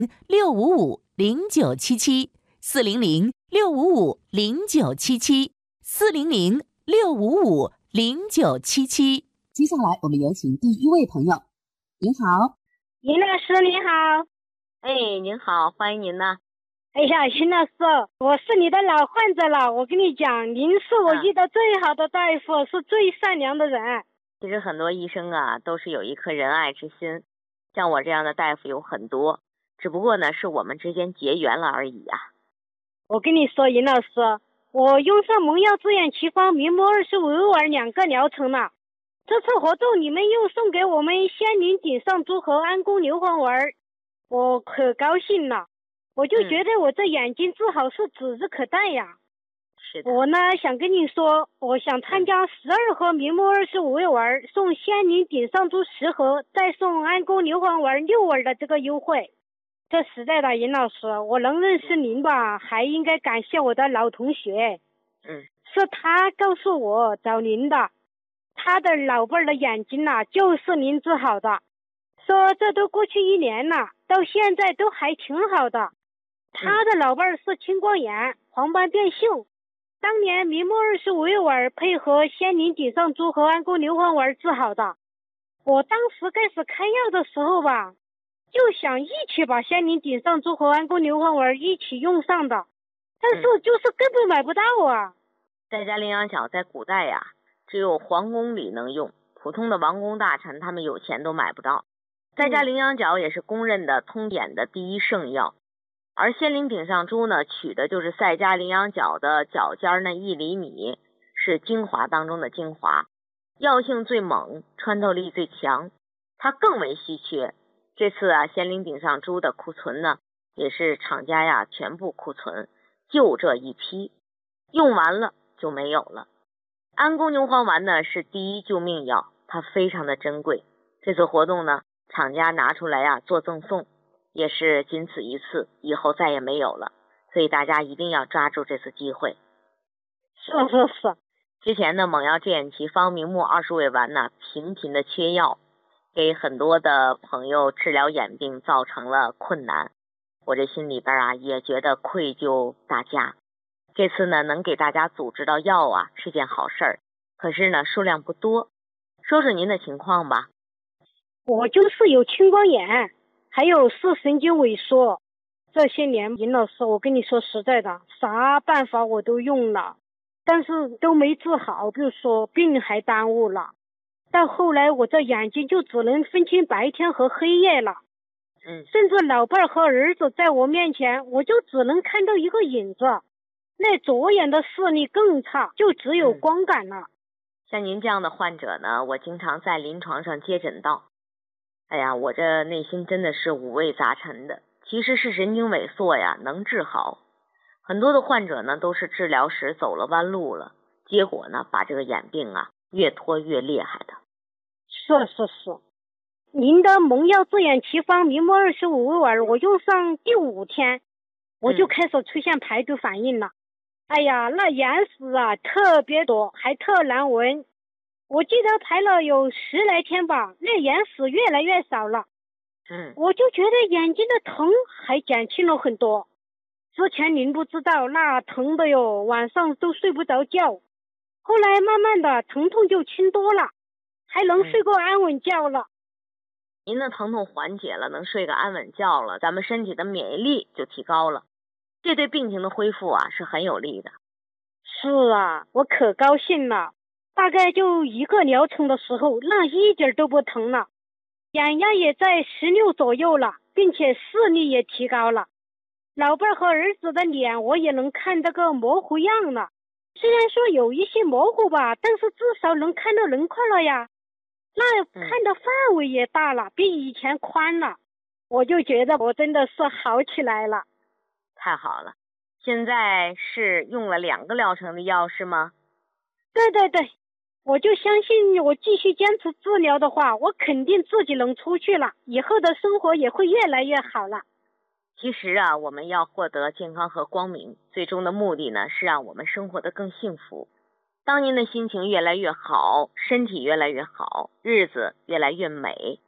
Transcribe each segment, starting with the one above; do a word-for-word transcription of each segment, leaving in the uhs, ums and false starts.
六五五零九七七四零零六五五零九七七四零零六五五零九七七。接下来我们有请第一位朋友。您好， 尹老师您好。 哎，您好，欢迎您呢。 哎呀，尹老师，我是你的老患者了。我跟你讲，您是我遇到最好的大夫，啊、是最善良的人。 其实很多医生啊，都是有一颗仁爱之心，像我这样的大夫有很多，只不过呢，是我们之间结缘了而已呀、啊。 我跟你说，尹老师，我用上蒙药滋养奇方明目二十五味丸两个疗程了。这次活动你们又送给我们仙灵顶上珠和安宫牛黄丸，我可高兴了。我就觉得我这眼睛治好是指日可待呀。 是的。 我呢想跟你说，我想参加十二盒明目二十五味丸，送仙灵顶上珠十盒，再送安宫牛黄丸六丸的这个优惠。这实在的，尹老师，我能认识您吧，还应该感谢我的老同学。 嗯， 是他告诉我找您的。他的老伴儿的眼睛呐、啊，就是您治好的。说这都过去一年了，到现在都还挺好的。他的老伴儿是青光眼、黄斑变性，当年明目二十五味丸配合仙灵顶上珠和安宫牛黄丸治好的。我当时开始开药的时候吧，就想一起把仙灵顶上珠和安宫牛黄丸一起用上的，但是就是根本买不到啊。 在家羚羊角在古代呀、啊，只有皇宫里能用，普通的王公大臣他们有钱都买不到。在家羚羊角也是公认的通典的第一圣药。而仙灵顶上珠呢，取的就是赛迦羚羊角的角尖那一厘米，是精华当中的精华，药性最猛，穿透力最强，它更为稀缺。这次啊，仙灵顶上珠的库存呢，也是厂家呀全部库存，就这一批，用完了就没有了。安宫牛黄丸呢是第一救命药，它非常的珍贵。这次活动呢，厂家拿出来呀做赠送。也是仅此一次，以后再也没有了，所以大家一定要抓住这次机会。 是是是。 之前的蒙药治眼奇方明目二十味丸呢，频频的缺药，给很多的朋友治疗眼病造成了困难。我这心里边啊也觉得愧疚大家。这次呢，能给大家组织到药啊是件好事儿，可是呢数量不多。说说您的情况吧。 我就是有青光眼。还有视神经萎缩，这些年尹老师，我跟你说实在的，啥办法我都用了，但是都没治好，比如说病还耽误了。到后来我这眼睛就只能分清白天和黑夜了， 嗯， 甚至老伴和儿子在我面前，我就只能看到一个影子。那左眼的视力更差，就只有光感了。 嗯、像您这样的患者呢，我经常在临床上接诊到。哎呀，我这内心真的是五味杂陈的。其实是神经萎缩呀，能治好。很多的患者呢，都是治疗时走了弯路了，结果呢，把这个眼病啊越拖越厉害的。 是是是，您的蒙药治眼奇方明目二十五味丸，我用上第五天，我就开始出现排毒反应了。嗯、哎呀，那眼屎啊特别多，还特难闻。我记得排了有十来天吧，那眼屎越来越少了。 嗯， 我就觉得眼睛的疼还减轻了很多。之前您不知道，那疼的哟，晚上都睡不着觉。后来慢慢的疼痛就轻多了，还能睡个安稳觉了。嗯、 您的疼痛缓解了，能睡个安稳觉了，咱们身体的免疫力就提高了，这对病情的恢复啊是很有利的。 是啊，我可高兴了。大概就一个疗程的时候，那一点都不疼了，眼压也在十六左右了，并且视力也提高了。老伴和儿子的脸我也能看这个模糊样了，虽然说有一些模糊吧，但是至少能看到轮廓了呀。那看的范围也大了，比以前宽了。我就觉得我真的是好起来了。 太好了，现在是用了两个疗程的药是吗？ 对对对。我就相信我继续坚持治疗的话，我肯定自己能出去了，以后的生活也会越来越好了。 其实啊，我们要获得健康和光明，最终的目的呢是让我们生活得更幸福。当您的心情越来越好，身体越来越好，日子越来越美，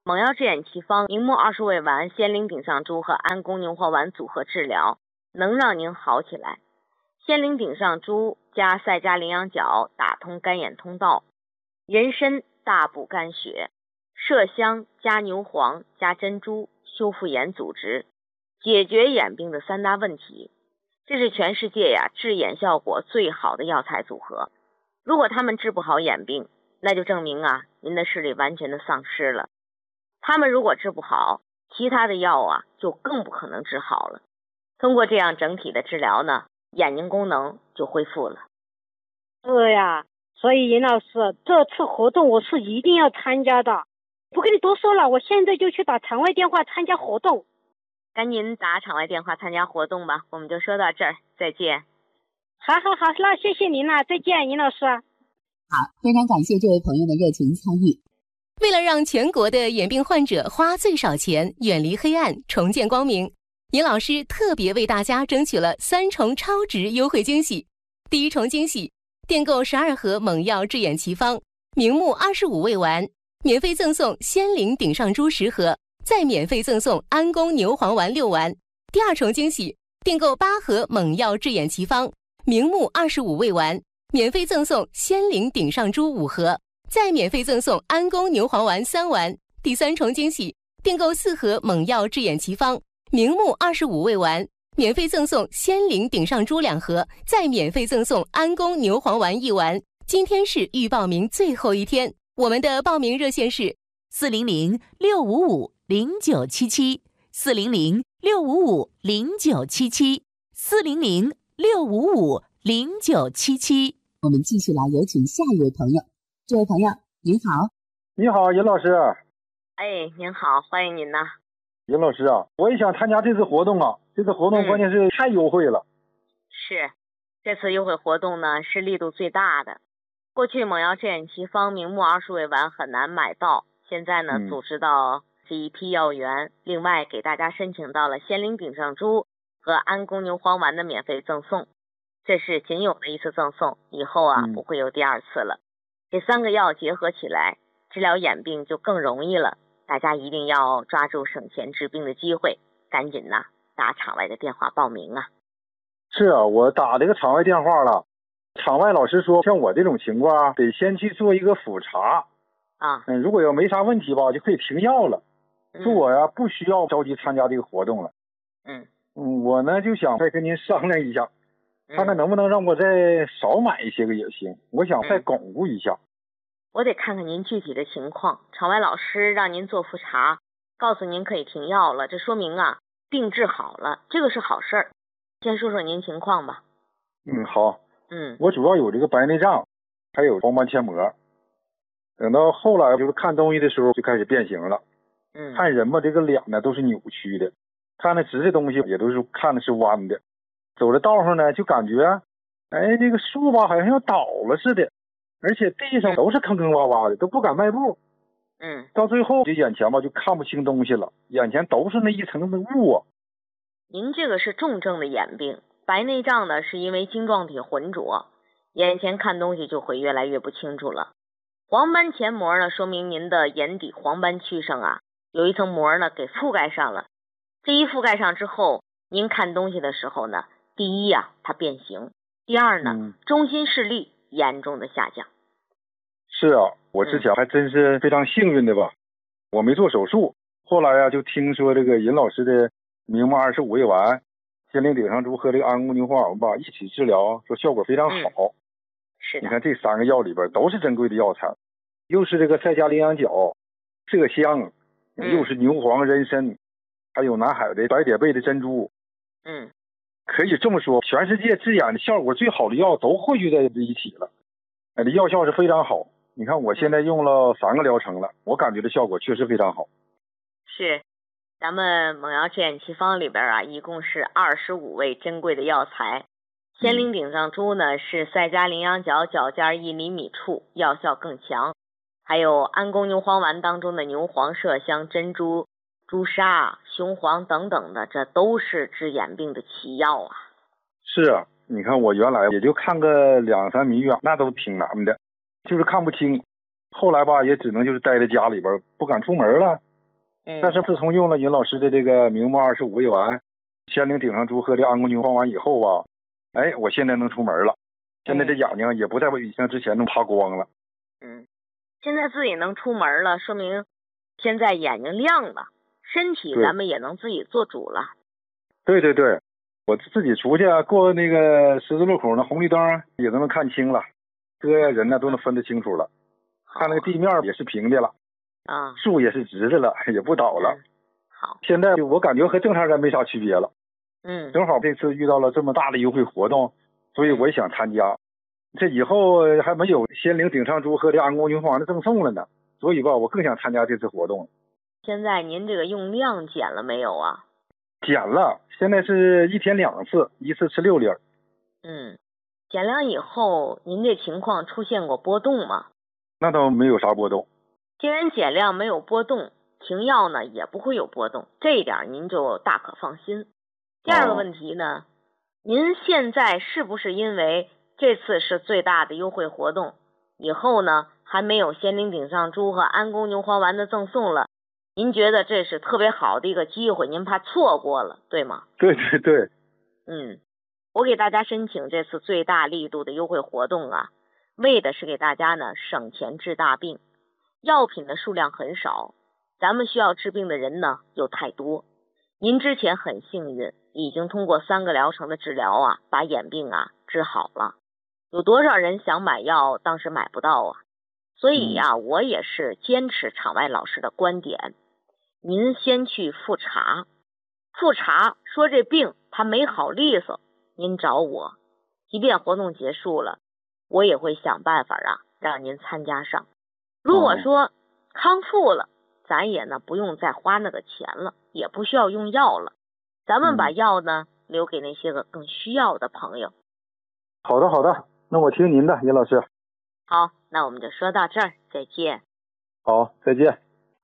蒙药治眼奇方明目二十味丸、仙灵顶上珠和安宫牛黄丸组合治疗，能让您好起来。仙灵顶上珠加赛加羚羊角，打通肝眼通道；人参大补肝血，麝香加牛黄加珍珠，修复眼组织，解决眼病的三大问题。这是全世界呀治眼效果最好的药材组合。如果他们治不好眼病，那就证明啊您的视力完全的丧失了。他们如果治不好，其他的药啊就更不可能治好了。通过这样整体的治疗呢，眼睛功能就恢复了。 是呀，所以尹老师，这次活动我是一定要参加的。不跟你多说了，我现在就去打场外电话参加活动。 赶紧打场外电话参加活动吧，我们就说到这儿，再见。 好好好，那谢谢您了，再见，尹老师。 好，非常感谢这位朋友的热情参与。 为了让全国的眼病患者花最少钱，远离黑暗，重见光明，尹老师特别为大家争取了三重超值优惠惊喜。第一重惊喜，订购十二盒蒙药治眼奇方明目二十五味丸，免费赠送仙灵顶上珠十盒，再免费赠送安宫牛黄丸六丸。第二重惊喜，订购八盒蒙药治眼奇方明目二十五味丸，免费赠送仙灵顶上珠五盒，再免费赠送安宫牛黄丸三丸。第三重惊喜，订购四盒蒙药治眼奇方明目二十五味丸，免费赠送仙灵顶上珠两盒，再免费赠送安宫牛黄丸一丸。今天是预报名最后一天，我们的报名热线是四零零六五五零九七七，四零零六五五零九七七，四零零六五五零九七七。我们继续来有请下一位朋友。这位朋友您好。 你好，尹老师。 哎，您好，欢迎您呐。 尹老师啊，我也想参加这次活动啊，这次活动关键是太优惠了。 嗯、是，这次优惠活动呢是力度最大的。过去蒙药治眼奇方明目二十味丸很难买到，现在呢、嗯、组织到这一批药源，另外给大家申请到了仙灵顶上珠和安宫牛黄丸的免费赠送，这是仅有的一次赠送，以后啊、嗯、不会有第二次了。这三个药结合起来，治疗眼病就更容易了。大家一定要抓住省钱治病的机会，赶紧呐打场外的电话报名啊。 是啊，我打这个场外电话了，场外老师说像我这种情况得先去做一个复查啊， 嗯，如果要没啥问题吧就可以停药了，说、嗯、我呀不需要着急参加这个活动了。 嗯嗯，我呢就想再跟您商量一下，看看能不能让我再少买一些个也行，我想再巩固一下。 嗯，我得看看您具体的情况，场外老师让您做复查，告诉您可以停药了，这说明啊病治好了，这个是好事儿。先说说您情况吧。 嗯，好。 嗯， 我主要有这个白内障，还有黄斑切膜。等到后来就是看东西的时候就开始变形了。 嗯， 看人吧，这个脸呢都是扭曲的，看的直的东西也都是看的是弯的，走在道上呢就感觉，哎，这个树吧好像要倒了似的。而且地上都是坑坑洼洼的，都不敢迈步。 嗯， 到最后这眼前吧就看不清东西了，眼前都是那一层层的雾啊。 您这个是重症的眼病，白内障呢是因为晶状体浑浊，眼前看东西就会越来越不清楚了。黄斑前膜呢说明您的眼底黄斑区上啊有一层膜呢给覆盖上了，这一覆盖上之后，您看东西的时候呢，第一啊它变形，第二呢、嗯、中心视力严重的下降。 是啊，我之前还真是非常幸运的吧、嗯、我没做手术，后来啊就听说这个尹老师的明目二十五味丸、仙灵顶上珠和这个安宫牛黄丸吧一起治疗，说效果非常好、 嗯、是的。 你看这三个药里边都是珍贵的药材，又是这个赛加羚羊角、麝香、嗯、又是牛黄、人参，还有南海的白蝶贝的珍珠。 嗯， 可以这么说，全世界治眼的效果最好的药都汇聚在这一起了，哎，这药效是非常好。你看我现在用了三个疗程了，我感觉的效果确实非常好。 是，咱们蒙药治眼奇方里边啊，一共是二十五味珍贵的药材。仙灵顶上珠呢是赛加羚羊角角尖一厘米处，药效更强。还有安宫牛黄丸当中的牛黄、麝香、珍珠、朱砂、雄黄等等的，这都是治眼病的奇药啊。 是啊，你看我原来也就看个两三米远，那都挺难的，就是看不清。后来吧也只能就是待在家里边不敢出门了， 嗯， 但是自从用了尹老师的这个明目二十五味丸、仙灵顶上珠和这安宫牛黄丸以后吧，哎，我现在能出门了，现在这眼睛也不再像之前那么怕光了。 嗯，现在自己能出门了，说明现在眼睛亮了，身体咱们也能自己做主了。 对对对，我自己出去啊，过那个十字路口那红绿灯也都能看清了，车呀人呢都能分得清楚了，看那个地面也是平的了， 啊， 树也是直的了，也不倒了。 嗯、好， 现在我感觉和正常人没啥区别了。 嗯， 正好这次遇到了这么大的优惠活动，所以我也想参加。这以后还没有仙灵顶上珠和这安宫牛黄丸的赠送了呢，所以吧，我更想参加这次活动。 现在您这个用量减了没有啊？ 减了，现在是一天两次，一次吃六粒。 嗯，减量以后，您这情况出现过波动吗？ 那倒没有啥波动。 既然减量没有波动，停药呢也不会有波动，这一点您就大可放心。第二个问题呢，哦、您现在是不是因为这次是最大的优惠活动，以后呢还没有仙灵顶上珠和安宫牛黄丸的赠送了？您觉得这是特别好的一个机会，您怕错过了，对吗？ 对对对。 嗯，我给大家申请这次最大力度的优惠活动啊，为的是给大家呢省钱治大病。药品的数量很少，咱们需要治病的人呢又太多。您之前很幸运，已经通过三个疗程的治疗啊，把眼病啊治好了。有多少人想买药，当时买不到啊？所以呀、啊，我也是坚持场外老师的观点。您先去复查，复查说这病他没好利索，您找我，即便活动结束了，我也会想办法啊让您参加上。如果说康复了，咱也呢不用再花那个钱了，也不需要用药了，咱们把药呢、嗯、留给那些个更需要的朋友。 好的好的，那我听您的，尹老师。 好，那我们就说到这儿，再见。 好，再见。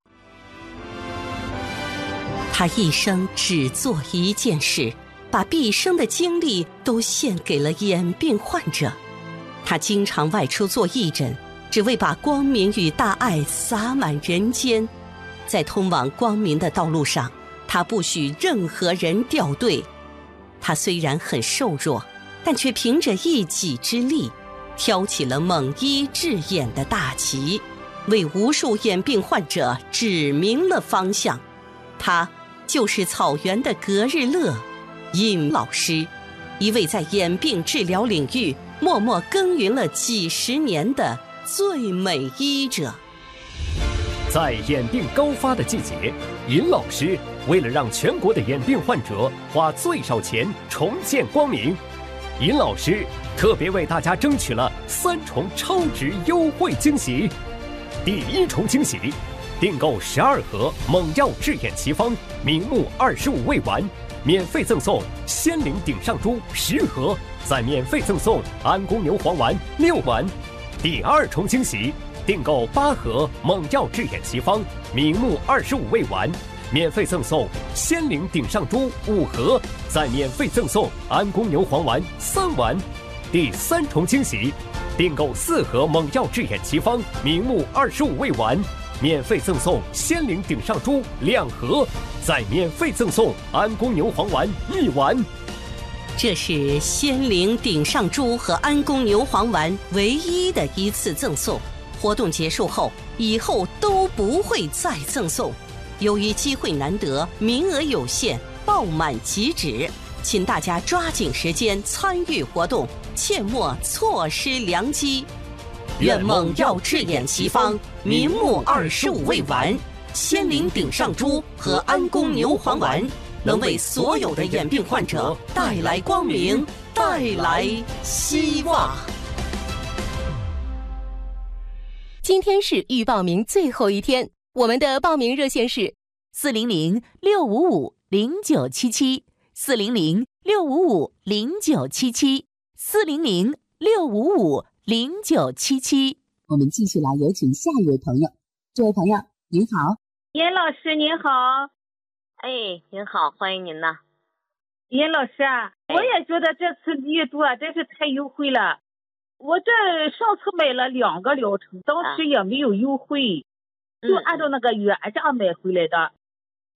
他一生只做一件事，把毕生的精力都献给了眼病患者。他经常外出做义诊，只为把光明与大爱洒满人间。在通往光明的道路上，他不许任何人掉队。他虽然很瘦弱，但却凭着一己之力挑起了猛医治眼的大旗，为无数眼病患者指明了方向。他就是草原的格日乐尹老师，一位在眼病治疗领域默默耕耘了几十年的最美医者。 在眼病高发的季节，尹老师为了让全国的眼病患者花最少钱重见光明，尹老师特别为大家争取了三重超值优惠惊喜。第一重惊喜，订购十二盒猛药治眼奇方明目二十五味丸，免费赠送仙灵顶上珠十盒，再免费赠送安宫牛黄丸六丸。第二重惊喜，订购八盒猛药治眼奇方明目二十五味丸，免费赠送仙灵顶上珠五盒，再免费赠送安宫牛黄丸三丸。第三重惊喜，订购四盒猛药治眼奇方明目二十五味丸，免费赠送仙灵顶上珠两盒，再免费赠送安宫牛黄丸一丸。 这是仙灵顶上珠和安宫牛黄丸唯一的一次赠送，活动结束后，以后都不会再赠送。由于机会难得，名额有限，爆满即止，请大家抓紧时间参与活动，切莫错失良机。愿猛药治眼奇方明目二十五味丸、仙灵顶上珠和安宫牛黄丸能为所有的眼病患者带来光明，带来希望。 今天是预报名最后一天，我们的报名热线是四零零六五五零九七七，四零零六五五零九七七，四零零六五五零九七七。我们继续来有请下一位朋友。这位朋友您好。 尹老师您好。 哎，您好，欢迎您呐。 尹老师啊，我也觉得这次力度啊真是太优惠了。我这上次买了两个疗程，当时也没有优惠，啊、就按照那个原价买回来的。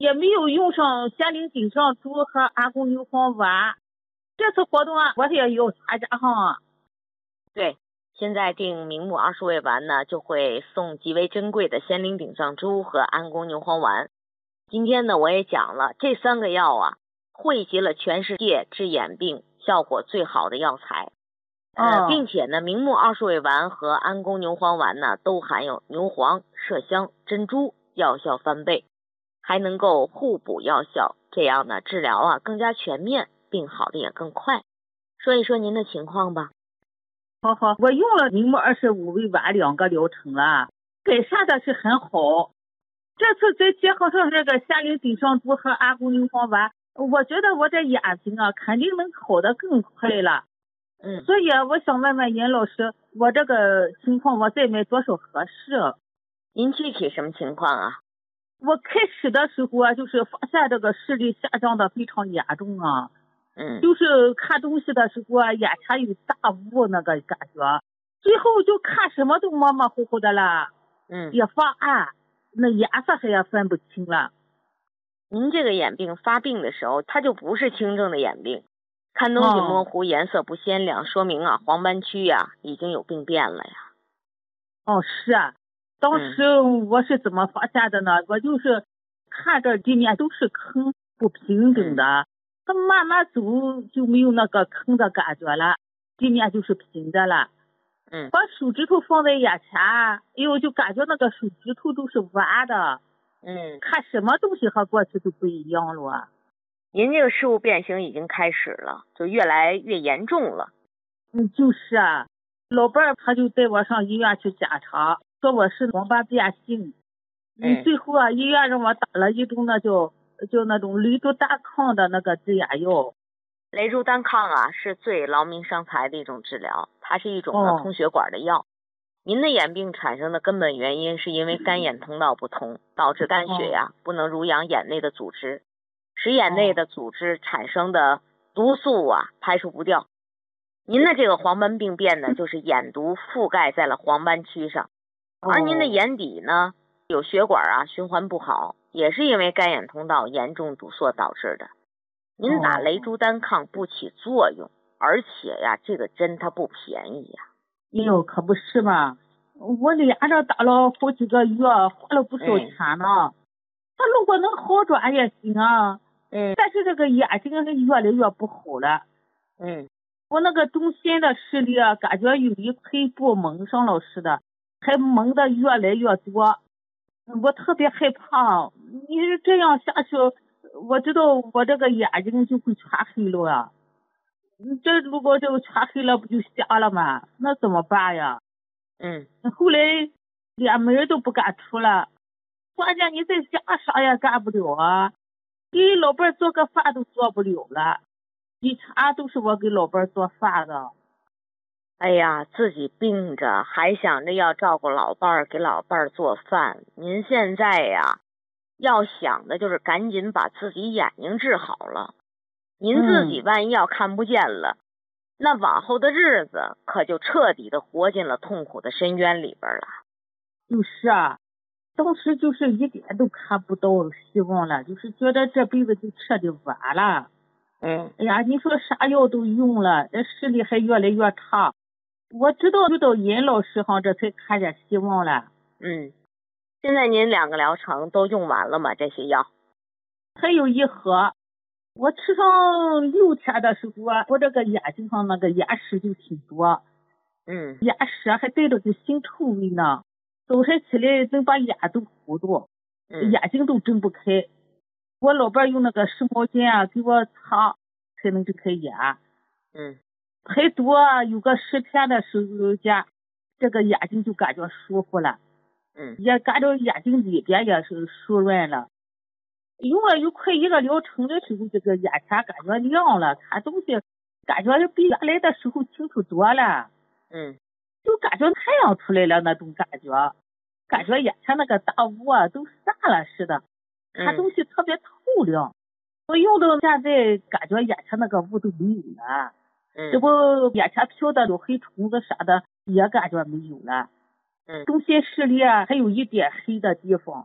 也没有用上咸灵顶上珠和安宫牛黄丸。这次活动啊，我也要参加哈。 对，现在订明目二十味丸呢，就会送极为珍贵的仙灵顶上珠和安宫牛黄丸。今天呢，我也讲了这三个药啊，汇集了全世界治眼病效果最好的药材。呃， 哦、 并且呢，明目二十味丸和安宫牛黄丸呢，都含有牛黄、麝香、珍珠，药效翻倍，还能够互补药效，这样呢，治疗啊更加全面，病好的也更快。说一说您的情况吧。 好好，我用了明目二十五味丸两个疗程了，改善的是很好。这次再结合上这个咸灵顶上珠和安宫牛黄丸，我觉得我这眼睛啊肯定能好得更快了。 嗯， 所以我想问问尹老师，我这个情况我再买多少合适？ 您具体什么情况啊？ 我开始的时候啊，就是发现这个视力下降的非常严重啊。 嗯， 就是看东西的时候啊，眼前有大雾那个感觉，最后就看什么都模模糊糊的了。 嗯， 也发暗，那颜色还也分不清了。 您这个眼病发病的时候，它就不是轻症的眼病。看东西模糊，颜色不鲜亮，说明啊黄斑区呀已经有病变了呀。 哦，是啊，当时我是怎么发现的呢？嗯、我就是看着地面都是坑，不平整的，它、嗯、慢慢走就没有那个坑的感觉了，地面就是平的了。 嗯， 把手指头放在眼前，哎呦，就感觉那个手指头都是弯的。 嗯， 看什么东西和过去都不一样了。 您这个视物变形已经开始了，就越来越严重了。 嗯，就是啊，老伴儿他就带我上医院去检查，说我是黄斑变性。嗯，最后啊，医院让我打了一种那叫叫那种雷珠单抗的那个治眼药。 雷珠单抗啊，是最劳民伤财的一种治疗，它是一种呢、哦、通血管的药。您的眼病产生的根本原因是因为肝眼通道不通，导致肝血呀、哦、不能濡养眼内的组织。使眼内的组织产生的毒素啊排除不掉。您的这个黄斑病变呢，就是眼毒覆盖在了黄斑区上，而您的眼底呢有血管啊循环不好，也是因为肝眼通道严重堵塞导致的。您打雷珠单抗不起作用，而且呀这个针它不便宜呀。 哎呦，可不是嘛，我连着打了好几个月，花了不少钱呢。他、嗯、如果能好转也行啊。 嗯， 但是这个眼睛是越来越不好了。 嗯， 我那个中心的视力啊，感觉有一块布蒙上了似的，还蒙的越来越多。我特别害怕，你这样下去，我知道我这个眼睛就会全黑了呀。这如果就全黑了，不就瞎了吗？那怎么办呀？ 嗯， 后来连门都不敢出了，关键你在家啥也干不了啊。给老伴做个饭都做不了了，以前都是我给老伴做饭的。 哎呀，自己病着还想着要照顾老伴儿，给老伴儿做饭。您现在呀，要想的就是赶紧把自己眼睛治好了。您自己万一要看不见了，嗯、那往后的日子可就彻底的活进了痛苦的深渊里边了。 就是啊。当时就是一点都看不到希望了，就是觉得这辈子就彻底完了。 嗯， 哎呀，你说啥药都用了，这视力还越来越差。我知道遇到尹老师哈，这才看见希望了。 嗯，现在您两个疗程都用完了吗？这些药？ 还有一盒，我吃上六天的时候啊，我这个眼睛上那个眼屎就挺多。 嗯， 眼屎还带着个腥臭味呢。早上起来能把眼都糊住， 嗯、 眼睛都睁不开。我老伴用那个湿毛巾啊给我擦，才能睁开眼。 嗯， 排毒啊，有个十天的时间，这个眼睛就感觉舒服了。 嗯， 也感觉眼睛里边也是舒润了。用了有快一个疗程的时候，这个眼前感觉亮了，看东西感觉比原来的时候清楚多了。 嗯， 就感觉太阳出来了那种感觉。感觉眼前那个大雾啊都散了似的，看东西特别透亮。嗯、我用到现在，感觉眼前那个雾都没有了。 嗯， 这不眼前飘的有黑虫子啥的也感觉没有了。 嗯， 中心视力啊还有一点黑的地方，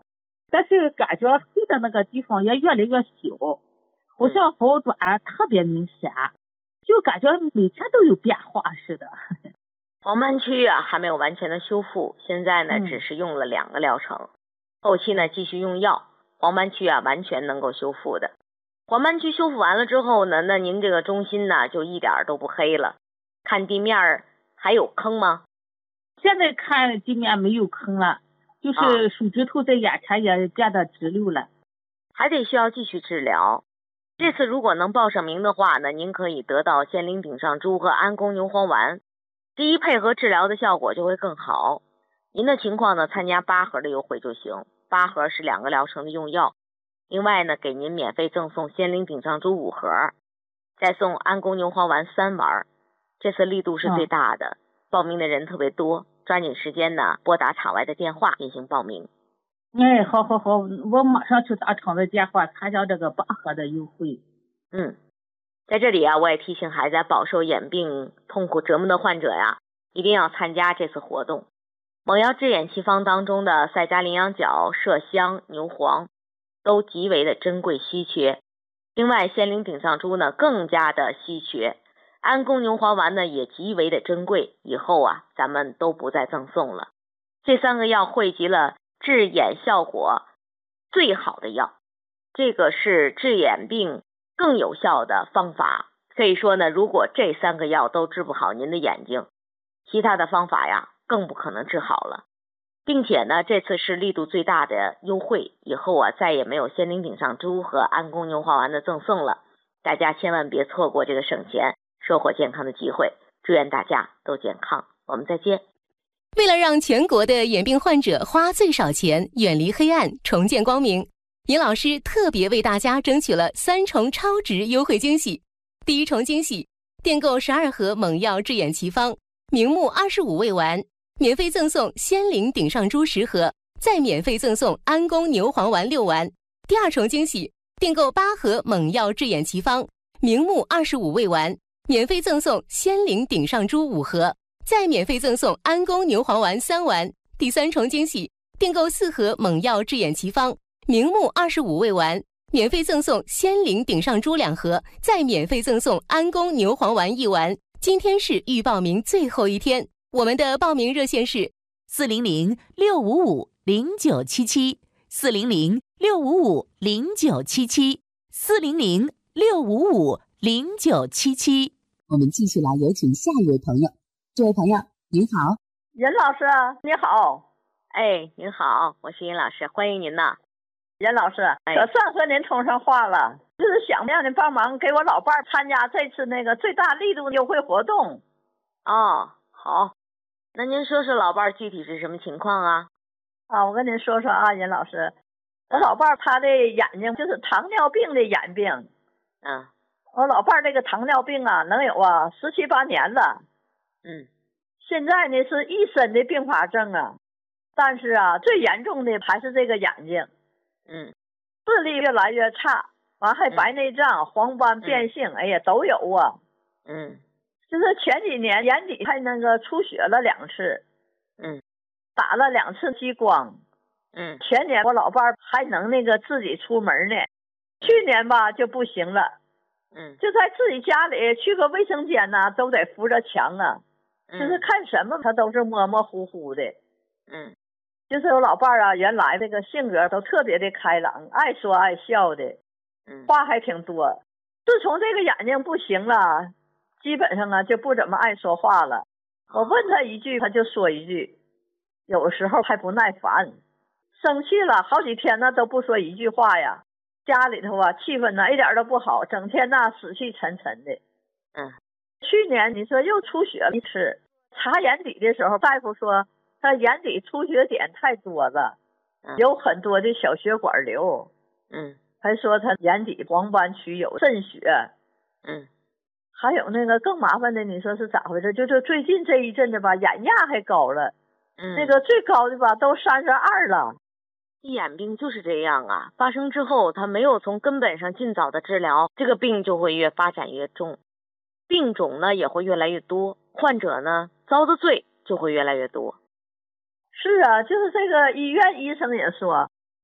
但是感觉黑的那个地方也越来越小，好像好转特别明显，就感觉每天都有变化似的。 黄斑区啊还没有完全的修复，现在呢、嗯、只是用了两个疗程，后期呢继续用药，黄斑区啊完全能够修复的。黄斑区修复完了之后呢，那您这个中心呢就一点都不黑了。看地面还有坑吗？ 现在看地面没有坑了，就是手指头在眼前也变得直溜了。 还得需要继续治疗。这次如果能报上名的话呢，您可以得到仙灵顶上珠和安宫牛黄丸，第一配合治疗的效果就会更好。您的情况呢，参加八盒的优惠就行，八盒是两个疗程的用药，另外呢，给您免费赠送仙灵顶上珠五盒，再送安宫牛黄丸三丸。这次力度是最大的，嗯、报名的人特别多，抓紧时间呢，拨打场外的电话进行报名。 哎，好好好，我马上去打场外电话参加这个八盒的优惠。 嗯，在这里啊，我也提醒还在饱受眼病痛苦折磨的患者呀，一定要参加这次活动。蒙药治眼奇方当中的赛加羚羊角、麝香、牛黄都极为的珍贵稀缺，另外仙灵顶上珠呢更加的稀缺，安宫牛黄丸呢也极为的珍贵，以后啊咱们都不再赠送了。这三个药汇集了治眼效果最好的药，这个是治眼病更有效的方法。可以说呢，如果这三个药都治不好您的眼睛，其他的方法呀更不可能治好了。并且呢，这次是力度最大的优惠，以后啊再也没有仙灵顶上珠和安宫牛黄丸的赠送了，大家千万别错过这个省钱收获健康的机会。祝愿大家都健康，我们再见。 为了让全国的眼病患者花最少钱，远离黑暗，重见光明，尹老师特别为大家争取了三重超值优惠惊喜。第一重惊喜，订购十二盒猛药治眼奇方，明目二十五味丸，免费赠送仙灵顶上珠十盒，再免费赠送安宫牛黄丸六丸。第二重惊喜，订购八盒猛药治眼奇方，明目二十五味丸，免费赠送仙灵顶上珠五盒，再免费赠送安宫牛黄丸三丸。第三重惊喜，订购四盒猛药治眼奇方，明目二十五味丸，免费赠送仙灵顶上珠两盒，再免费赠送安宫牛黄丸一丸。今天是预报名最后一天，我们的报名热线是四零零六五五零九七七，四零零六五五零九七七，四零零六五五零九七七。我们继续来有请下一位朋友。这位朋友您好。 任老师你好。 哎，您好，我是尹老师，欢迎您呐。 任老师， 哎、 可算和您通上话了，就是想让您帮忙给我老伴儿参加这次那个最大力度优惠活动。 哦，好，那您说说老伴儿具体是什么情况啊？ 啊，我跟您说说啊，任老师，我老伴儿他的眼睛就是糖尿病的眼病。 嗯， 我老伴儿这个糖尿病啊，能有啊十七八年了。 嗯， 现在呢是一身的并发症啊，但是啊最严重的还是这个眼睛。 嗯， 视力越来越差，完还白内障、嗯、黄斑变性，哎呀都有啊。 嗯， 就是前几年眼底还那个出血了两次。 嗯， 打了两次激光。 嗯， 前年我老伴儿还能那个自己出门呢，去年吧就不行了。 嗯， 就在自己家里去个卫生间呐、啊，都得扶着墙啊。 嗯， 就是看什么他都是模模糊糊的。 嗯， 就是我老伴儿啊，原来这个性格都特别的开朗，爱说爱笑的， 嗯， 话还挺多。自从这个眼睛不行了，基本上啊就不怎么爱说话了。我问他一句他就说一句，有时候还不耐烦，生气了好几天呢都不说一句话呀。家里头啊气氛呢一点都不好，整天呐死气沉沉的。 嗯， 去年你说又出血一次，查眼底的时候大夫说他眼底出血点太多了， 嗯、 有很多的小血管瘤。 嗯， 还说他眼底黄斑区有渗血。 嗯， 还有那个更麻烦的，你说是咋回事？就是最近这一阵子吧，眼压还高了。 嗯， 那个最高的吧都三十二了。 眼病就是这样啊，发生之后他没有从根本上尽早的治疗，这个病就会越发展越重，病种呢也会越来越多，患者呢遭的罪就会越来越多。 是啊，就是这个医院医生也说，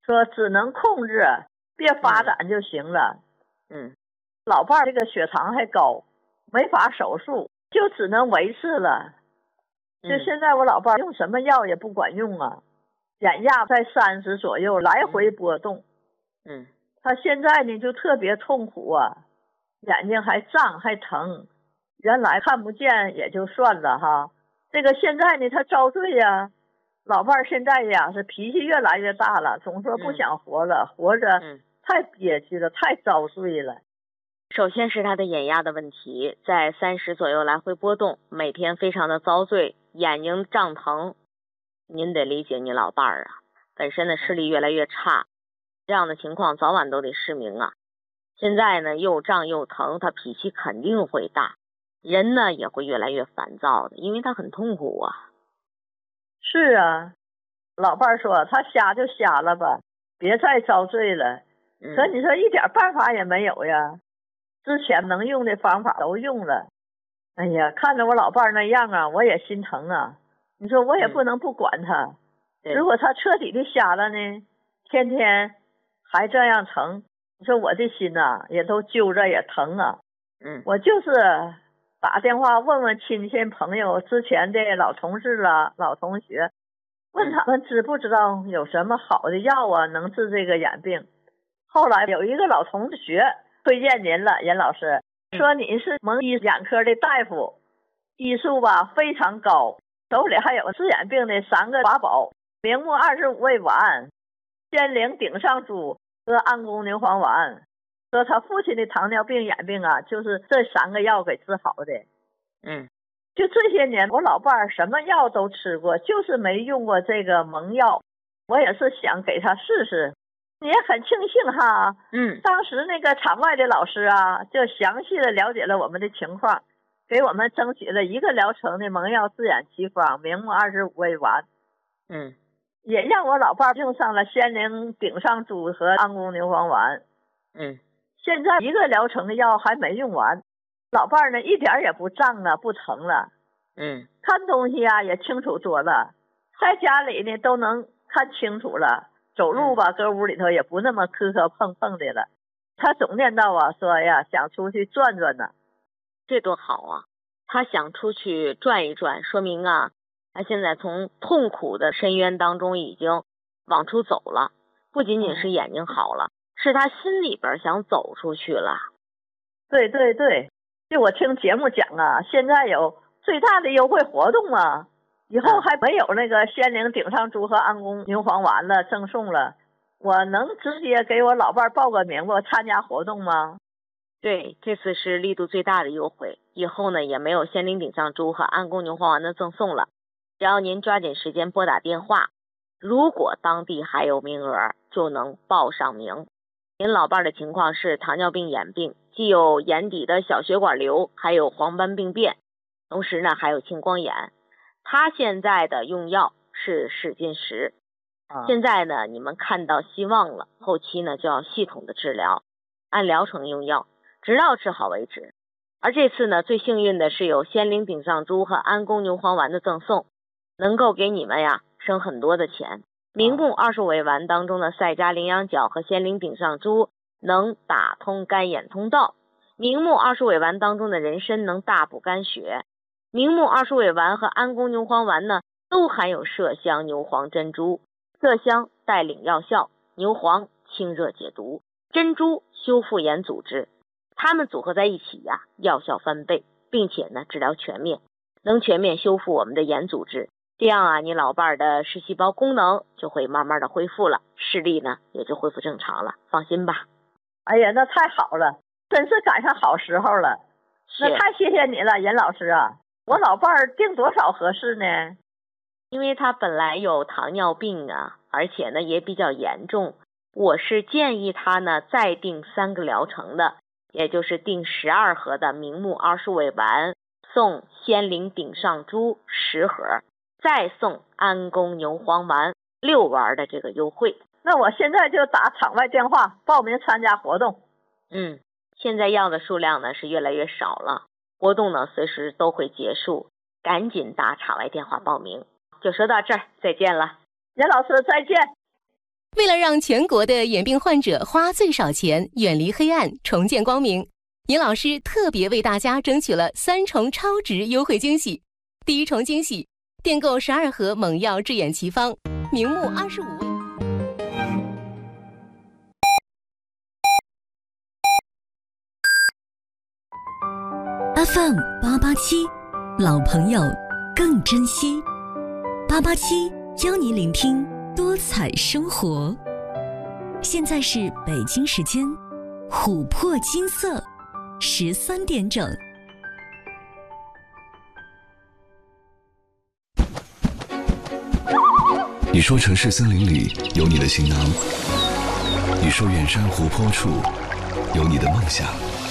说只能控制，别发展就行了。 嗯， 老伴儿这个血糖还高，没法手术，就只能维持了。就现在我老伴儿用什么药也不管用啊，眼压在三十左右来回波动。 嗯， 他现在呢就特别痛苦啊，眼睛还胀还疼，原来看不见也就算了哈，这个现在呢他遭罪呀。老伴儿现在呀是脾气越来越大了，总说不想活了，嗯、活着太憋屈了，太遭罪了。 首先是他的眼压的问题，在三十左右来回波动，每天非常的遭罪，眼睛胀疼。您得理解你老伴儿啊，本身的视力越来越差，这样的情况早晚都得失明啊。现在呢又胀又疼，他脾气肯定会大，人呢也会越来越烦躁的，因为他很痛苦啊。 是啊，老伴儿说他瞎就瞎了吧，别再遭罪了。 嗯、 可你说一点办法也没有呀，之前能用的方法都用了。哎呀，看着我老伴儿那样啊，我也心疼啊。你说我也不能不管他， 嗯、 如果他彻底的瞎了呢，天天还这样疼，你说我的心呐、啊、也都揪着也疼啊。 嗯， 我就是打电话问问亲戚朋友，之前的老同事了、老同学，问他们知不知道有什么好的药啊能治这个眼病。后来有一个老同学推荐您了，严老师说你是蒙医眼科的大夫，医术吧非常高，手里还有治眼病的三个法宝：明目二十五味丸、仙灵顶上珠和安宫牛黄丸。说他父亲的糖尿病眼病啊，就是这三个药给治好的。 嗯， 就这些年我老伴儿什么药都吃过，就是没用过这个蒙药。我也是想给他试试，也很庆幸哈。 嗯， 当时那个场外的老师啊，就详细的了解了我们的情况，给我们争取了一个疗程的蒙药治眼奇方明目二十五味丸。 嗯， 也让我老伴儿用上了仙灵顶上珠和安宫牛黄丸。 嗯， 现在一个疗程的药还没用完，老伴儿呢一点也不胀了，不疼了。 嗯， 看东西啊也清楚多了，在家里呢都能看清楚了，走路吧搁屋里头也不那么磕磕碰碰的了。他总念叨啊说呀想出去转转呢。 这多好啊，他想出去转一转，说明啊他现在从痛苦的深渊当中已经往出走了，不仅仅是眼睛好了，是他心里边想走出去了。 对对对，就我听节目讲啊，现在有最大的优惠活动啊，以后还没有那个仙灵顶上珠和安宫牛黄丸了赠送了，我能直接给我老伴儿报个名不参加活动吗？ 对，这次是力度最大的优惠，以后呢也没有仙灵顶上珠和安宫牛黄丸的赠送了，只要您抓紧时间拨打电话，如果当地还有名额就能报上名。您老伴儿的情况是糖尿病眼病，既有眼底的小血管瘤，还有黄斑病变，同时呢还有青光眼。他现在的用药是使劲石， 啊、 现在呢你们看到希望了，后期呢就要系统的治疗，按疗程用药，直到治好为止。而这次呢最幸运的是有仙灵顶上珠和安宫牛黄丸的赠送，能够给你们呀省很多的钱。明目二十五味丸当中的赛迦羚羊角和仙灵顶上珠能打通肝眼通道，明目二十五味丸当中的人参能大补肝血，明目二十五味丸和安宫牛黄丸呢都含有麝香牛黄珍珠，麝香带领药效，牛黄清热解毒，珍珠修复眼组织，它们组合在一起呀，药效翻倍，并且呢治疗全面，能全面修复我们的眼组织。这样啊，你老伴儿的视细胞功能就会慢慢的恢复了，视力呢也就恢复正常了，放心吧。 哎呀，那太好了，真是赶上好时候了。那太谢谢你了，严老师啊。我老伴儿定多少合适呢？ 因为他本来有糖尿病啊，而且呢也比较严重，我是建议他呢再定三个疗程的，也就是定十二盒的明目二十五味丸，送仙灵顶上珠十盒，再送安宫牛黄丸六丸的这个优惠。 那我现在就打场外电话报名参加活动。 嗯，现在药的数量呢是越来越少了，活动呢随时都会结束，赶紧打场外电话报名。就说到这儿，再见了。 严老师再见。 为了让全国的眼病患者花最少钱，远离黑暗，重见光明，尹老师特别为大家争取了三重超值优惠惊喜。第一重惊喜，订购十二盒猛药治眼奇方，名目二十五味。 F M 八八七，老朋友更珍惜。八八七邀你聆听多彩生活。现在是北京时间琥珀金色十三点整。 你说城市森林里有你的行囊，你说远山湖泊处有你的梦想。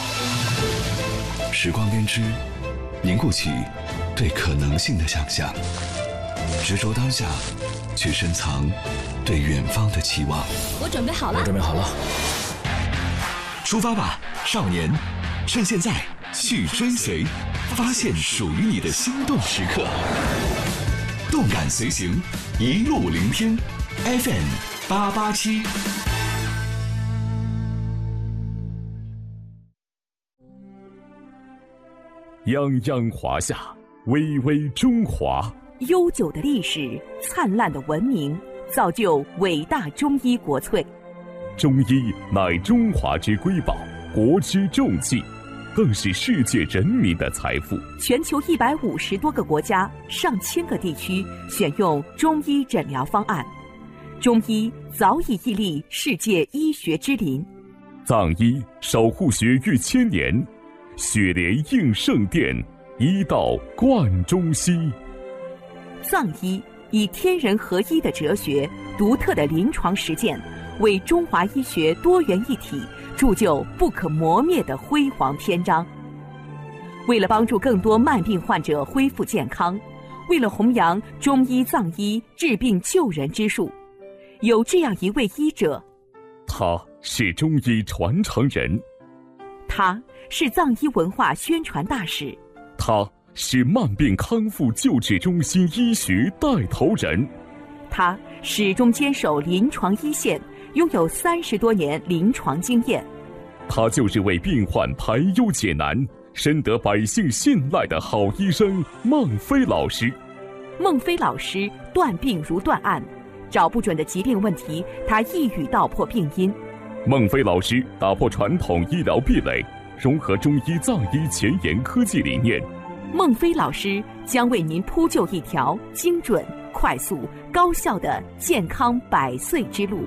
时光编织，凝固起对可能性的想象，执着当下，去深藏对远方的期望。 我准备好了， 我准备好了，出发吧，少年！趁现在去追随，发现属于你的心动时刻。动感随行，一路聆听 F M 八八七。 泱泱华夏，巍巍中华。 悠久的历史，灿烂的文明，造就伟大中医国粹。 中医乃中华之瑰宝，国之重器，更是世界人民的财富。 全球一百五十多个国家、上千个地区选用中医诊疗方案，中医早已屹立世界医学之林。 藏医守护血域千年，血莲应圣殿，医道贯中西。 藏医以天人合一的哲学、独特的临床实践，为中华医学多元一体铸就不可磨灭的辉煌篇章。为了帮助更多慢病患者恢复健康，为了弘扬中医藏医治病救人之术，有这样一位医者， 他是中医传承人， 他是藏医文化宣传大使， 他是慢病康复救治中心医学带头人， 他始终坚守临床一线，拥有三十多年临床经验。 他就是为病患排忧解难、深得百姓信赖的好医生孟非老师。 孟非老师断病如断案，找不准的疾病问题，他一语道破病因。 孟非老师打破传统医疗壁垒，融合中医藏医前沿科技理念。 孟非老师将为您铺就一条精准、快速、高效的健康百岁之路。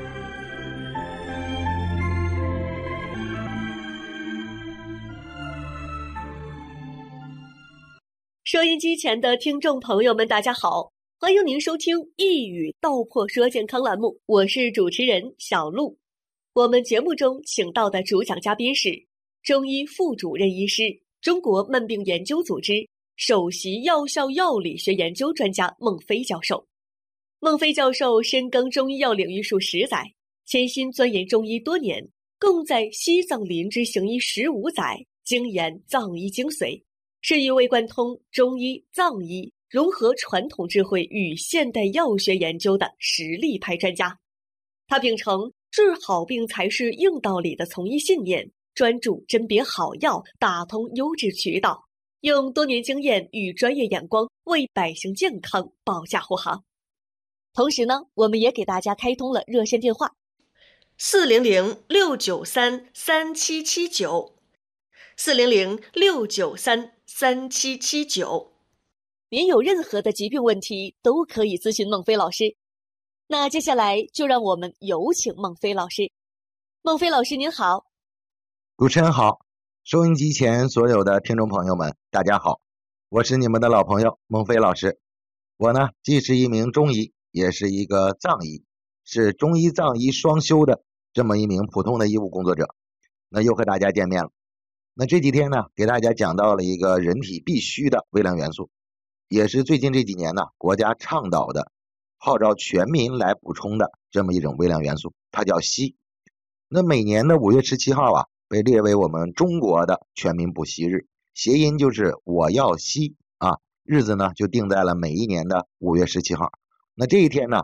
收音机前的听众朋友们，大家好，欢迎您收听一语道破说健康栏目，我是主持人小璐。我们节目中请到的主讲嘉宾是中医副主任医师、中国慢病研究组织首席药效药理学研究专家孟非教授。孟非教授深耕中医药领域数十载，潜心钻研中医多年，共在西藏林之行医十五载，精研藏医精髓，是一位贯通中医、藏医，融合传统智慧与现代药学研究的实力派专家。他秉承治好病才是硬道理的从医信念，专注甄别好药，打通优质渠道，用多年经验与专业眼光为百姓健康保驾护航。同时呢，我们也给大家开通了热线电话四零零六九三三七七九 四零零六九三三七七九，您有任何的疾病问题都可以咨询孟非老师。那接下来就让我们有请孟非老师。孟非老师您好。 主持人好，收音机前所有的听众朋友们大家好，我是你们的老朋友孟非老师。我呢既是一名中医，也是一个藏医，是中医藏医双修的这么一名普通的医务工作者。那又和大家见面了。那这几天呢给大家讲到了一个人体必须的微量元素，也是最近这几年呢国家倡导的，号召全民来补充的这么一种微量元素，它叫硒。那每年的五月十七号啊被列为我们中国的全民补硒日，谐音就是我要硒啊，日子呢就定在了每一年的五月十七号。那这一天呢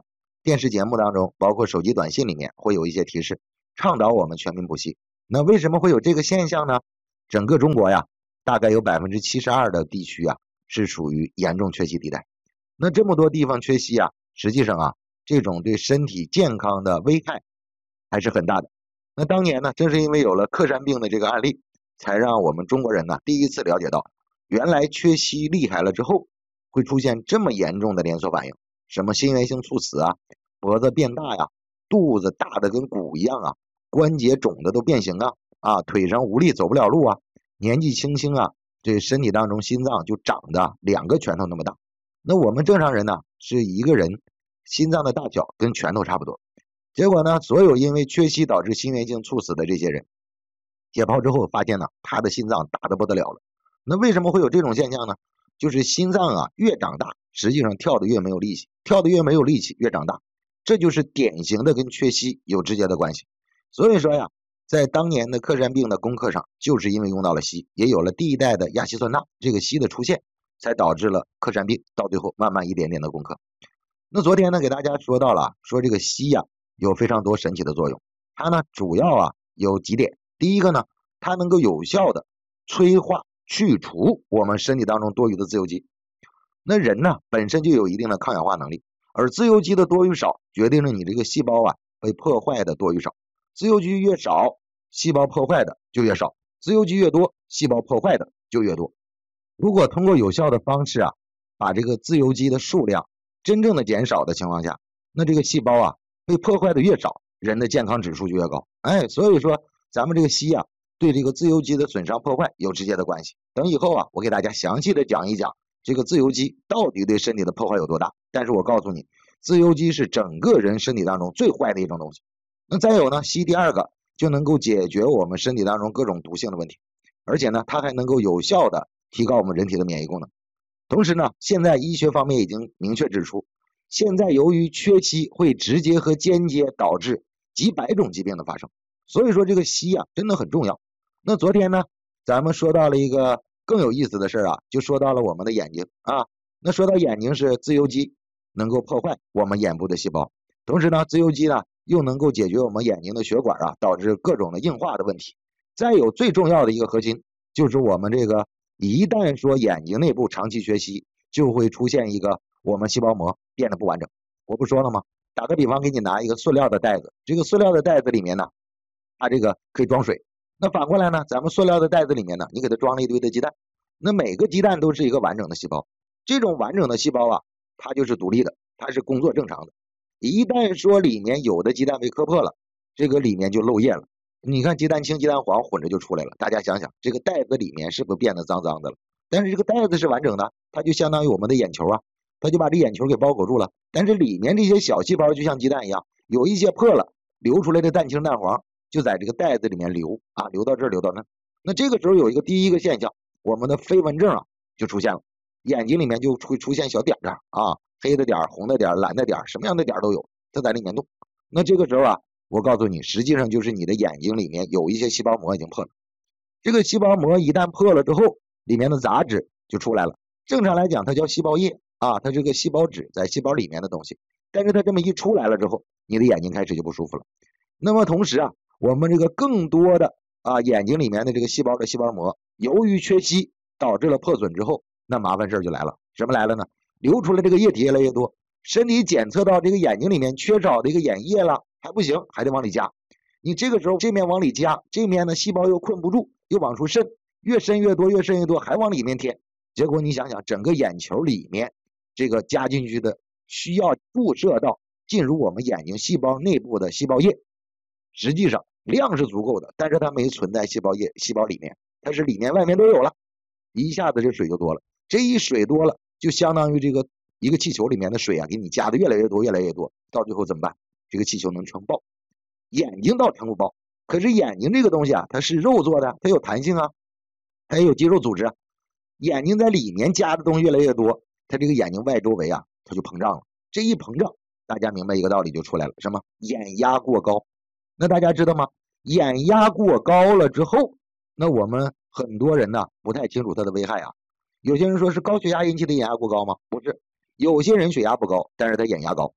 电视节目当中，包括手机短信里面会有一些提示，倡导我们全民补硒。那为什么会有这个现象呢？整个中国呀，大概有 百分之七十二 的地区啊是属于严重缺硒地带。那这么多地方缺硒啊，实际上啊，这种对身体健康的危害还是很大的。那当年呢，正是因为有了克山病的这个案例，才让我们中国人呢第一次了解到，原来缺硒厉害了之后会出现这么严重的连锁反应，什么心源性猝死啊，脖子变大呀，肚子大的跟鼓一样啊，关节肿的都变形啊，啊，腿上无力走不了路啊，年纪轻轻啊，这身体当中心脏就长的两个拳头那么大。那我们正常人呢，是一个人心脏的大小跟拳头差不多。结果呢，所有因为缺硒导致心源性猝死的这些人，解剖之后发现呢，他的心脏大得不得了了。那为什么会有这种现象呢？就是心脏啊越长大，实际上跳得越没有力气，跳得越没有力气越长大，这就是典型的跟缺硒有直接的关系。所以说呀，在当年的克山病的攻克上，就是因为用到了硒，也有了第一代的亚稀酸钠这个硒的出现，才导致了克山病到最后慢慢一点点的攻克。那昨天呢，给大家说到了，说这个硒呀有非常多神奇的作用，它呢主要啊有几点。第一个呢，它能够有效的催化去除我们身体当中多余的自由基。那人呢本身就有一定的抗氧化能力，而自由基的多与少决定了你这个细胞啊被破坏的多与少。自由基越少，细胞破坏的就越少；自由基越多，细胞破坏的就越多。如果通过有效的方式啊，把这个自由基的数量真正的减少的情况下，那这个细胞啊被破坏的越少，人的健康指数就越高。哎，所以说咱们这个硒啊对这个自由基的损伤破坏有直接的关系。等以后啊，我给大家详细的讲一讲这个自由基到底对身体的破坏有多大。但是我告诉你，自由基是整个人身体当中最坏的一种东西。那再有呢，硒第二个就能够解决我们身体当中各种毒性的问题，而且呢，它还能够有效的提高我们人体的免疫功能。同时呢，现在医学方面已经明确指出，现在由于缺硒会直接和间接导致几百种疾病的发生，所以说这个硒啊真的很重要。那昨天呢，咱们说到了一个更有意思的事啊，就说到了我们的眼睛啊。那说到眼睛是自由基能够破坏我们眼部的细胞，同时呢，自由基呢又能够解决我们眼睛的血管啊导致各种的硬化的问题。再有最重要的一个核心，就是我们这个一旦说眼睛内部长期缺硒，就会出现一个我们细胞膜变得不完整。我不说了吗？打个比方，给你拿一个塑料的袋子，这个塑料的袋子里面呢，它这个可以装水。那反过来呢，咱们塑料的袋子里面呢，你给它装了一堆的鸡蛋，那每个鸡蛋都是一个完整的细胞。这种完整的细胞啊，它就是独立的，它是工作正常的。一旦说里面有的鸡蛋被磕破了，这个里面就漏液了。你看鸡蛋清鸡蛋黄混着就出来了，大家想想这个袋子里面是不是变得脏脏的了？但是这个袋子是完整的，它就相当于我们的眼球啊，它就把这眼球给包裹住了。但是里面这些小细胞就像鸡蛋一样，有一些破了，流出来的蛋清蛋黄就在这个袋子里面流啊，流到这儿流到那。那这个时候有一个第一个现象，我们的飞蚊症啊就出现了，眼睛里面就会出现小点点啊，黑的点、红的点、蓝的点，什么样的点都有，它在里面动。那这个时候啊，我告诉你，实际上就是你的眼睛里面有一些细胞膜已经破了。这个细胞膜一旦破了之后，里面的杂质就出来了。正常来讲，它叫细胞液啊，它这个细胞质在细胞里面的东西。但是它这么一出来了之后，你的眼睛开始就不舒服了。那么同时啊，我们这个更多的啊眼睛里面的这个细胞的细胞膜，由于缺硒导致了破损之后，那麻烦事就来了。什么来了呢？流出来这个液体越来越多，身体检测到这个眼睛里面缺少的一个眼液了，还不行，还得往里加。你这个时候这面往里加，这面呢细胞又困不住，又往出渗，越渗越多，越渗越多，还往里面填。结果你想想，整个眼球里面这个加进去的需要注射到进入我们眼睛细胞内部的细胞液，实际上量是足够的，但是它没存在细胞液细胞里面，它是里面外面都有了，一下子这水就多了。这一水多了，就相当于这个一个气球里面的水啊，给你加的越来越多越来越多，到最后怎么办？这个气球能撑爆，眼睛倒撑不爆。可是眼睛这个东西啊，它是肉做的，它有弹性啊，它也有肌肉组织啊。眼睛在里面加的东西越来越多，它这个眼睛外周围啊，它就膨胀了。这一膨胀，大家明白一个道理就出来了，什么？眼压过高。那大家知道吗？眼压过高了之后，那我们很多人呢不太清楚它的危害啊。有些人说是高血压引起的眼压过高吗？不是，有些人血压不高，但是他眼压高。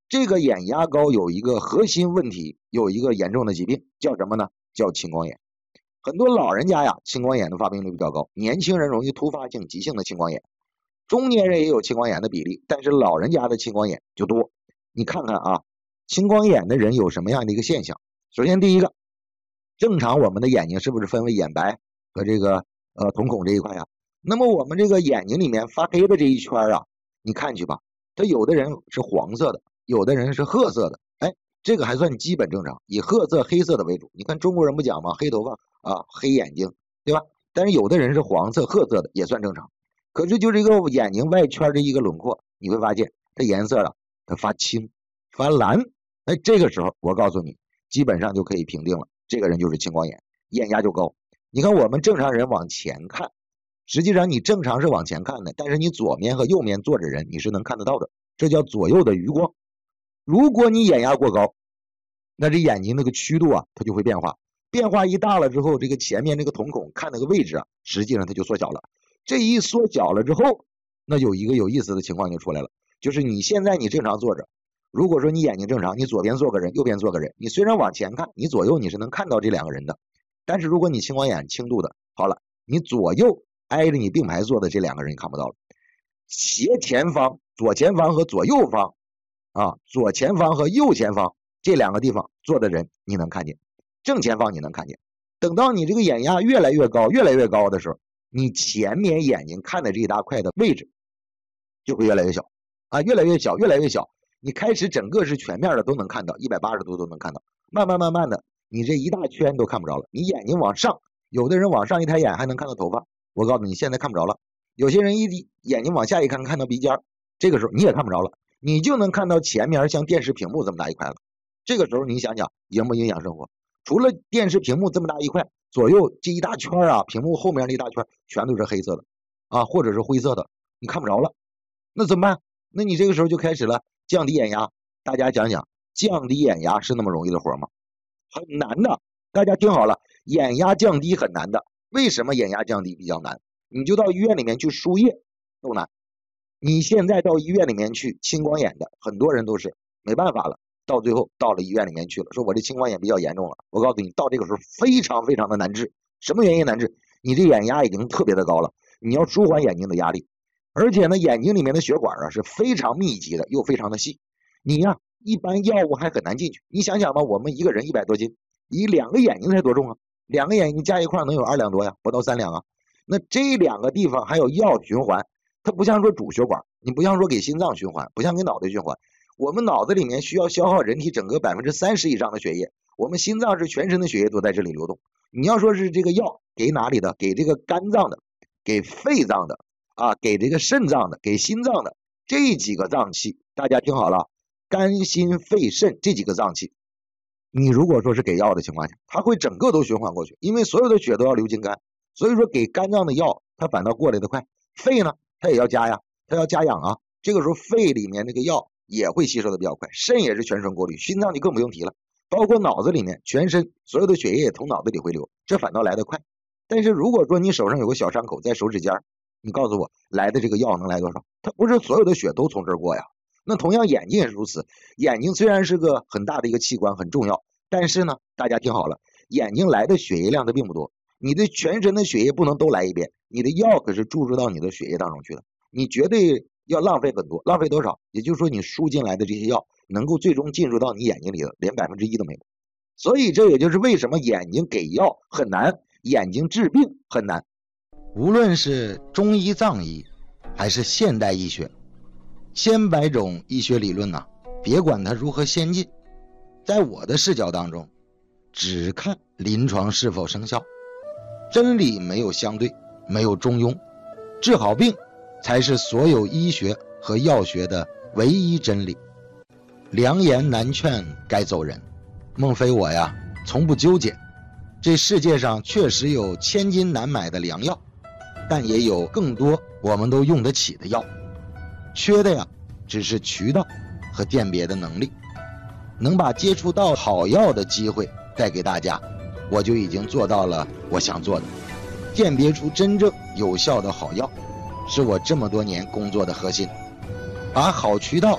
这个眼压高有一个核心问题，有一个严重的疾病，叫什么呢？叫青光眼。很多老人家呀，青光眼的发病率比较高，年轻人容易突发性急性的青光眼，中年人也有青光眼的比例，但是老人家的青光眼就多。你看看啊，青光眼的人有什么样的一个现象？首先第一个，正常我们的眼睛是不是分为眼白和这个呃瞳孔这一块啊？那么我们这个眼睛里面发黑的这一圈啊，你看去吧，它有的人是黄色的，有的人是褐色的，哎，这个还算基本正常，以褐色黑色的为主。你看中国人不讲吗？黑头发啊，黑眼睛，对吧？但是有的人是黄色褐色的，也算正常。可是就这个眼睛外圈的一个轮廓，你会发现它颜色啊，它发青发蓝，哎，这个时候我告诉你，基本上就可以评定了，这个人就是青光眼，眼压就高。你看我们正常人往前看，实际上你正常是往前看的，但是你左面和右面坐着人你是能看得到的，这叫左右的余光。如果你眼压过高，那这眼睛那个曲度啊，它就会变化，变化一大了之后，这个前面这个瞳孔看那个位置啊，实际上它就缩小了。这一缩小了之后，那有一个有意思的情况就出来了，就是你现在你正常坐着，如果说你眼睛正常，你左边坐个人，右边坐个人，你虽然往前看，你左右你是能看到这两个人的，但是如果你青光眼轻度的，好了，你左右挨着你并排坐的这两个人你看不到了，斜前方、左前方和左右方啊，左前方和右前方这两个地方坐的人你能看见，正前方你能看见。等到你这个眼压越来越高越来越高的时候，你前面眼睛看的这一大块的位置就会越来越小啊，越来越小越来越小，你开始整个是全面的都能看到，一百八十度都能看到，慢慢慢慢的你这一大圈都看不着了。你眼睛往上，有的人往上一抬眼还能看到头发，我告诉你现在看不着了。有些人一眼睛往下一看看到鼻尖，这个时候你也看不着了，你就能看到前面像电视屏幕这么大一块了。这个时候你想想影不影响生活？除了电视屏幕这么大一块，左右这一大圈啊，屏幕后面那一大圈全都是黑色的啊，或者是灰色的，你看不着了。那怎么办？那你这个时候就开始了降低眼压。大家讲讲，降低眼压是那么容易的活吗？很难的。大家听好了，眼压降低很难的。为什么眼压降低比较难？你就到医院里面去输液都难。你现在到医院里面去，青光眼的很多人都是没办法了，到最后到了医院里面去了，说我这青光眼比较严重了。我告诉你，到这个时候非常非常的难治。什么原因难治？你这眼压已经特别的高了，你要舒缓眼睛的压力，而且呢，眼睛里面的血管啊是非常密集的，又非常的细。你呀、啊，一般药物还很难进去。你想想吧，我们一个人一百多斤，一两个眼睛才多重啊？两个眼睛加一块能有二两多呀，不到三两啊。那这两个地方还有药循环，它不像说主血管，你不像说给心脏循环，不像给脑袋循环。我们脑子里面需要消耗人体整个百分之三十以上的血液，我们心脏是全身的血液都在这里流动。你要说是这个药给哪里的？给这个肝脏的，给肺脏的啊，给这个肾脏的，给心脏的，这几个脏器，大家听好了，肝心肺肾这几个脏器，你如果说是给药的情况下，它会整个都循环过去，因为所有的血都要流经肝，所以说给肝脏的药它反倒过来的快。肺呢，它也要加呀，它要加氧啊，这个时候肺里面这个药也会吸收的比较快，肾也是全身过滤，心脏就更不用提了，包括脑子里面全身所有的血液也从脑子里回流，这反倒来得快。但是如果说你手上有个小伤口在手指尖，你告诉我来的这个药能来多少？它不是所有的血都从这儿过呀。那同样眼睛也是如此，眼睛虽然是个很大的一个器官，很重要，但是呢，大家听好了，眼睛来的血液量它并不多，你的全身的血液不能都来一遍，你的药可是注入到你的血液当中去的，你绝对要浪费很多，浪费多少？也就是说你输进来的这些药能够最终进入到你眼睛里的连百分之一都没有。所以这也就是为什么眼睛给药很难，眼睛治病很难。无论是中医藏医还是现代医学，千百种医学理论呢、啊，别管它如何先进，在我的视角当中只看临床是否生效。真理没有相对，没有中庸，治好病才是所有医学和药学的唯一真理。良言难劝该走人，孟非我呀从不纠结。这世界上确实有千金难买的良药，但也有更多我们都用得起的药，缺的呀只是渠道和鉴别的能力。能把接触到好药的机会带给大家，我就已经做到了我想做的。鉴别出真正有效的好药，是我这么多年工作的核心。把好渠道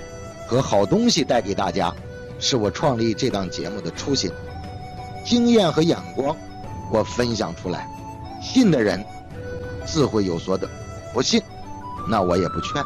和好东西带给大家，是我创立这档节目的初心。经验和眼光我分享出来，信的人自会有所得，不信那我也不劝。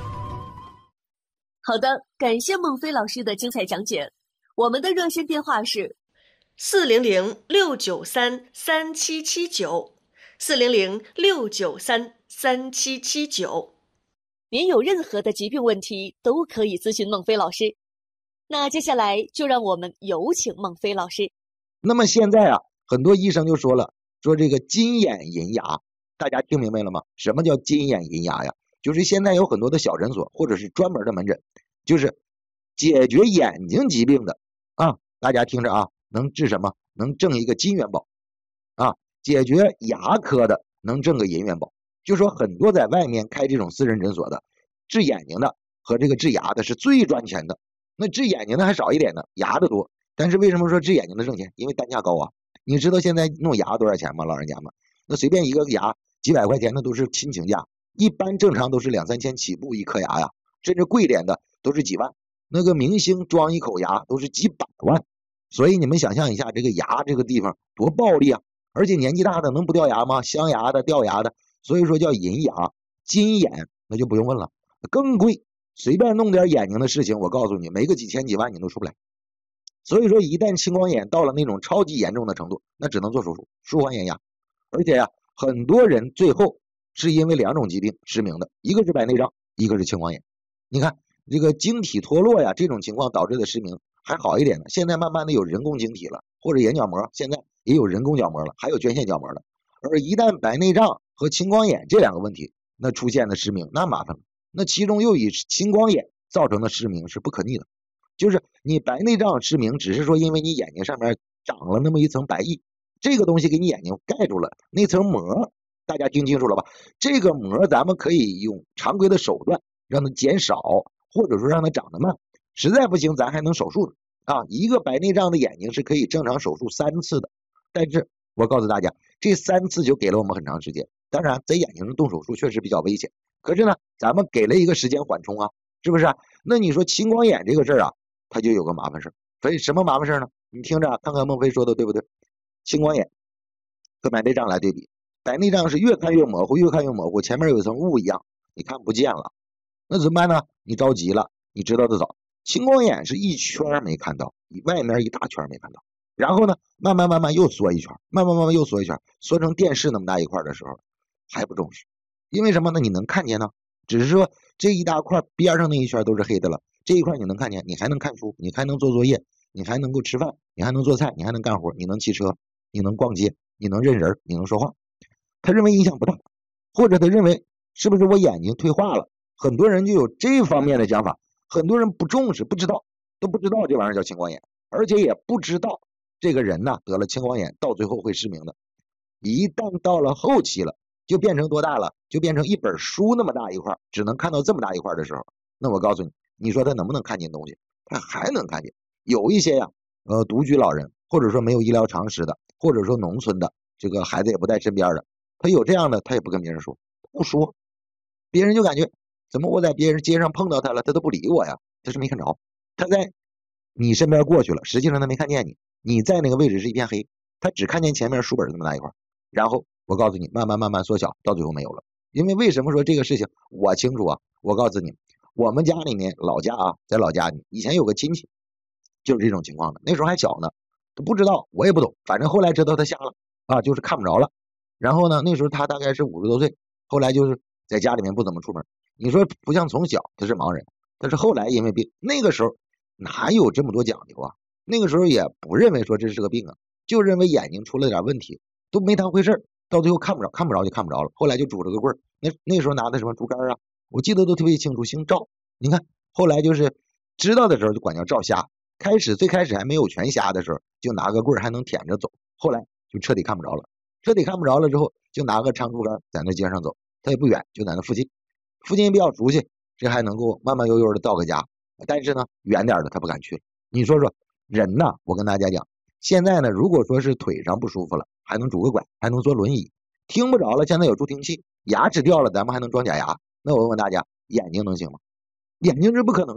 好的，感谢孟非老师的精彩讲解。我们的热线电话是四零零六九三三七七九，四零零六九三三七七九。您有任何的疾病问题都可以咨询孟非老师。那接下来就让我们有请孟非老师。 那么现在啊，很多医生就说了，说这个金眼银牙，大家听明白了吗？什么叫金眼银牙呀？就是现在有很多的小诊所或者是专门的门诊，就是解决眼睛疾病的啊，大家听着啊，能治什么？能挣一个金元宝啊！解决牙科的能挣个银元宝。就说很多在外面开这种私人诊所的，治眼睛的和这个治牙的是最赚钱的。那治眼睛的还少一点呢，牙的多。但是为什么说治眼睛的挣钱？因为单价高啊。你知道现在弄牙多少钱吗？老人家们，那随便一个牙几百块钱，那都是亲情价。一般正常都是两三千起步一颗牙呀，甚至贵点的都是几万。那个明星装一口牙都是几百万。所以你们想象一下，这个牙这个地方多暴利啊！而且年纪大的能不掉牙吗？镶牙的、掉牙的，所以说叫银牙。金眼那就不用问了，更贵。随便弄点眼睛的事情，我告诉你，没个几千几万你都出不来。所以说一旦青光眼到了那种超级严重的程度，那只能做手术舒缓眼压。而且呀、啊，很多人最后是因为两种疾病失明的，一个是白内障，一个是青光眼。你看这个晶体脱落呀，这种情况导致的失明还好一点呢。现在慢慢的有人工晶体了，或者眼角膜，现在也有人工角膜了，还有捐献角膜了。而一旦白内障和青光眼这两个问题那出现的失明，那麻烦了。那其中又以青光眼造成的失明是不可逆的。就是你白内障失明，只是说因为你眼睛上面长了那么一层白液，这个东西给你眼睛盖住了那层膜，大家听清楚了吧？这个膜咱们可以用常规的手段让它减少，或者说让它长得慢，实在不行咱还能手术的啊。一个白内障的眼睛是可以正常手术三次的，但是我告诉大家，这三次就给了我们很长时间。当然在眼睛上动手术确实比较危险，可是呢咱们给了一个时间缓冲啊，是不是啊？那你说青光眼这个事儿啊，它就有个麻烦事。所以什么麻烦事呢？你听着看看孟非说的对不对？青光眼和白内障来对比，白内障是越看越模糊，越看越模糊，前面有一层雾一样，你看不见了，那怎么办呢？你着急了，你知道的早。青光眼是一圈没看到，外面一大圈没看到，然后呢慢慢慢慢又缩一圈，慢慢慢慢又缩一圈，缩成电视那么大一块的时候还不重视。因为什么呢？你能看见呢，只是说这一大块边上那一圈都是黑的了，这一块你能看见，你还能看书，你还能做作业，你还能够吃饭，你还能做菜，你还能干活，你能骑车，你能逛街，你能认人，你能说话。他认为影响不大，或者他认为是不是我眼睛退化了，很多人就有这方面的想法。很多人不重视，不知道，都不知道这玩意儿叫青光眼，而且也不知道这个人呢得了青光眼到最后会失明的。一旦到了后期了，就变成多大了？就变成一本书那么大一块，只能看到这么大一块的时候，那我告诉你，你说他能不能看见东西？他还能看见。有一些呀，呃，独居老人，或者说没有医疗常识的，或者说农村的，这个孩子也不在身边的，他有这样的，他也不跟别人说，不说，别人就感觉怎么我在别人街上碰到他了，他都不理我呀？他是没看着，他在你身边过去了，实际上他没看见你，你在那个位置是一片黑，他只看见前面书本这么大一块，然后我告诉你，慢慢慢慢缩小，到最后没有了。因为为什么说这个事情我清楚啊？我告诉你，我们家里面老家啊，在老家以前有个亲戚就是这种情况的，那时候还小呢，他不知道，我也不懂，反正后来知道他瞎了啊，就是看不着了。然后呢，那时候他大概是五十多岁，后来就是在家里面不怎么出门。你说不像从小他是盲人，但是后来因为病，那个时候哪有这么多讲究啊？那个时候也不认为说这是个病啊，就认为眼睛出了点问题，都没当回事，到最后看不着，看不着就看不着了。后来就拄着个棍儿，那那时候拿的什么竹竿啊，我记得都特别清楚，姓赵。你看后来就是知道的时候就管叫赵瞎，开始最开始还没有全瞎的时候，就拿个棍儿还能舔着走，后来就彻底看不着了。彻底看不着了之后，就拿个长竹竿在那街上走，他也不远，就在那附近，附近比较熟悉，这还能够慢慢悠悠的到个家。但是呢，远点的他不敢去了。你说说人呐，我跟大家讲，现在呢，如果说是腿上不舒服了，还能拄个拐，还能坐轮椅，听不着了，现在有助听器，牙齿掉了，咱们还能装假牙。那我问问大家，眼睛能行吗？眼睛是不可能的。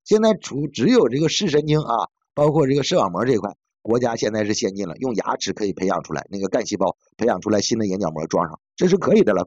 现在除只有这个视神经啊，包括这个视网膜这一块，国家现在是先进了，用牙齿可以培养出来那个干细胞，培养出来新的眼角膜装上，这是可以的了。